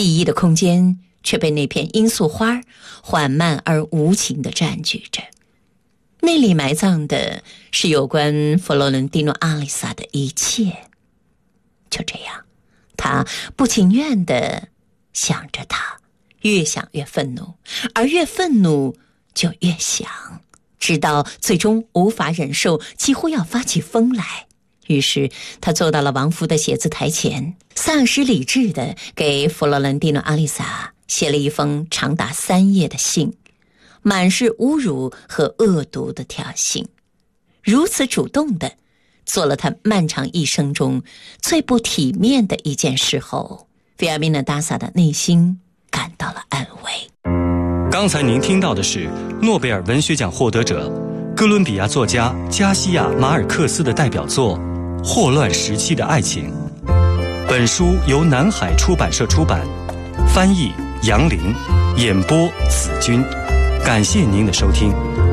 记忆的空间却被那片罂粟花缓慢而无情地占据着。那里埋葬的是有关佛罗伦蒂诺·阿丽萨的一切。就这样，他不情愿地想着他，越想越愤怒，而越愤怒就越想，直到最终无法忍受，几乎要发起疯来。于是他坐到了王夫的写字台前，丧失理智地给佛罗伦蒂诺·阿丽萨写了一封长达3页的信，满是侮辱和恶毒的挑衅。如此主动地做了他漫长一生中最不体面的一件事后，菲亚米娜·达萨的内心感到了安慰。 刚才您听到的是诺贝尔文学奖获得者哥伦比亚作家加西亚·马尔克斯的代表作《霍乱时期的爱情》。本书由南海出版社出版，翻译杨林，演播子君。感谢您的收听。